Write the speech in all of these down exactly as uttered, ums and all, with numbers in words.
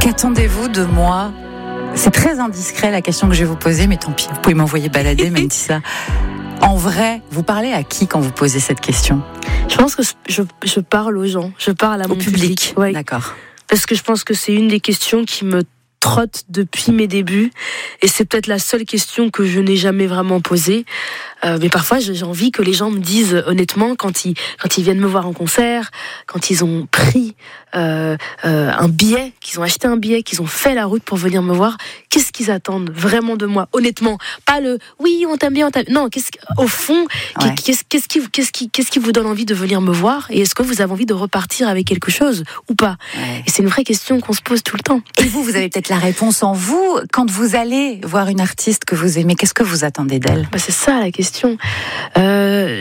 Qu'attendez-vous de moi ? C'est très indiscret la question que je vais vous poser, mais tant pis, vous pouvez m'envoyer balader, Mentissa. En vrai, vous parlez à qui quand vous posez cette question ? Je pense que je, je parle aux gens, je parle à Au mon public. public. Ouais. D'accord. Parce que je pense que c'est une des questions qui me trotte depuis mes débuts, et c'est peut-être la seule question que je n'ai jamais vraiment posée. Euh, mais parfois, j'ai envie que les gens me disent honnêtement, quand ils, quand ils viennent me voir en concert, quand ils ont pris euh, euh, un billet, qu'ils ont acheté un billet, qu'ils ont fait la route pour venir me voir, qu'est-ce qu'ils attendent vraiment de moi, honnêtement. Pas le « oui, on t'aime bien, on t'aime bien ». Non, qu'est-ce, au fond, Ouais. qu'est-ce, qu'est-ce, qui, qu'est-ce, qui, qu'est-ce qui vous donne envie de venir me voir, et est-ce que vous avez envie de repartir avec quelque chose ou pas ? Ouais. Et c'est une vraie question qu'on se pose tout le temps. Et vous, vous avez peut-être la réponse en vous. Quand vous allez voir une artiste que vous aimez, qu'est-ce que vous attendez d'elle ? Bah c'est ça la question. Euh,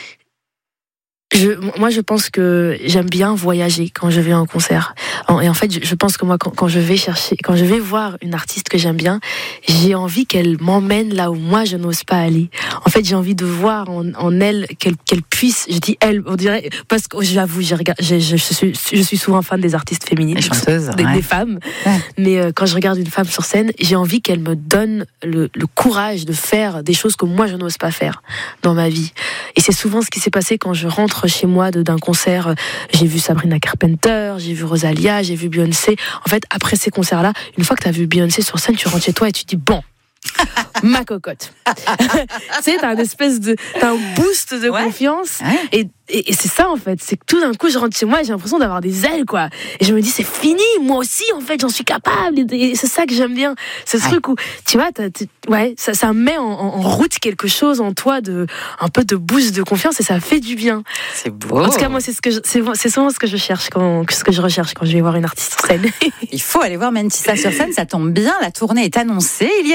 je, moi, je pense que j'aime bien voyager quand je vais en concert. Et en fait, je, je pense que moi, quand, quand je vais chercher, quand je vais voir une artiste que j'aime bien, j'ai envie qu'elle m'emmène là où moi je n'ose pas aller. En fait, j'ai envie de voir en, en elle qu'elle, qu'elle puisse. Je dis elle, on dirait parce que j'avoue, je, regarde, je, je, je, suis, je suis souvent fan des artistes féminines, Les chanteuses, des, ouais. des femmes. Ouais. Mais euh, quand je regarde une femme sur scène, j'ai envie qu'elle me donne le, le courage de faire des choses que moi je n'ose pas faire dans ma vie. Et c'est souvent ce qui s'est passé quand je rentre chez moi de, d'un concert. J'ai vu Sabrina Carpenter, j'ai vu Rosalia, j'ai vu Beyoncé. En fait, après ces concerts-là, une fois que tu as vu Beyoncé sur scène, tu rentres chez toi et tu te dis bon, ma cocotte. Tu sais, t'as un espèce de, t'as un boost de Ouais. confiance. Ouais. Et, et, et c'est ça en fait, c'est que tout d'un coup je rentre chez moi et j'ai l'impression d'avoir des ailes quoi. Et je me dis c'est fini, moi aussi en fait j'en suis capable. Et, et c'est ça que j'aime bien, ce Ouais. truc où tu vois, t'as, t'as, ouais, ça, ça met en, en route quelque chose en toi de, un peu de boost de confiance et ça fait du bien. C'est beau. En tout cas moi c'est ce que je, c'est, c'est souvent ce que je cherche quand, ce que je recherche quand je vais voir une artiste sur scène. Il faut aller voir Mentissa sur scène, ça tombe bien, la tournée est annoncée. Il y a